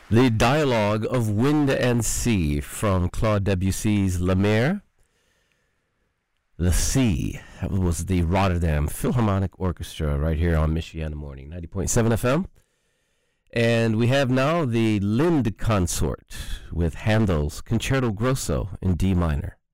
The Dialogue of Wind and Sea from Claude Debussy's La Mer. The Sea. That was the Rotterdam Philharmonic Orchestra right here on Michiana Morning, 90.7 FM. And we have now the Lind Consort with Handel's Concerto Grosso in D minor.